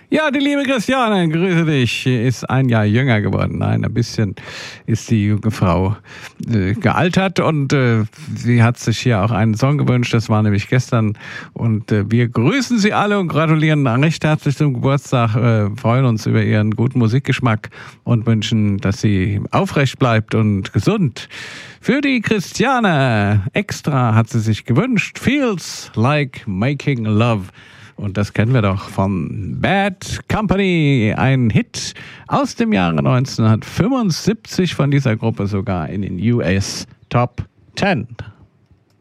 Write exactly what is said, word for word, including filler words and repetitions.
Ja, die liebe Christiane, grüße dich, ist ein Jahr jünger geworden. Nein, ein bisschen ist die junge Frau äh, gealtert und äh, sie hat sich hier auch einen Song gewünscht, das war nämlich gestern. Und äh, wir grüßen sie alle und gratulieren recht herzlich zum Geburtstag, äh, freuen uns über ihren guten Musikgeschmack und wünschen, dass sie aufrecht bleibt und gesund. Für die Christiane extra hat sie sich gewünscht, Feels Like Making Love. Und das kennen wir doch von Bad Company, ein Hit aus dem Jahre neunzehnhundertfünfundsiebzig von dieser Gruppe sogar in den U S Top Ten.